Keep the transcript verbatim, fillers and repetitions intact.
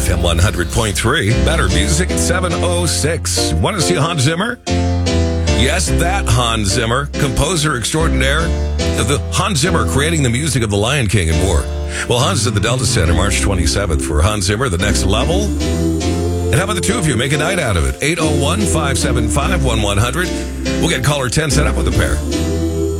F M one hundred point three. Better music at seven oh six. Want to see Hans Zimmer? Yes, that Hans Zimmer, composer extraordinaire. The Hans Zimmer creating the music of The Lion King and more. Well, Hans is at the Delta Center March twenty-seventh for Hans Zimmer, The Next Level. And how about the two of you? Make a night out of it. eight oh one, five seven five, one one hundred. We'll get caller ten set up with a pair.